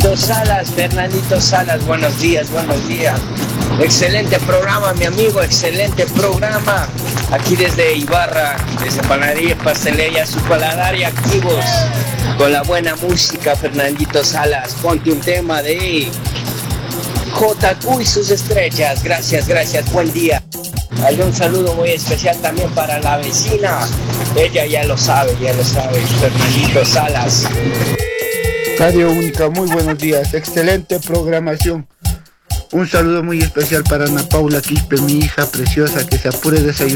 Fernandito Salas, buenos días, buenos días. Excelente programa, mi amigo, excelente programa. Aquí desde Ibarra, desde Panadería y Pastelería, su paladar y activos. Con la buena música, Fernandito Salas. Ponte un tema de JQ y sus estrellas. Gracias, gracias, buen día. Hay un saludo muy especial también para la vecina. Ella ya lo sabe, Fernandito Salas. Radio Única, muy buenos días, excelente programación. Un saludo muy especial para Ana Paula Quispe, mi hija preciosa, que se apure de desayunar.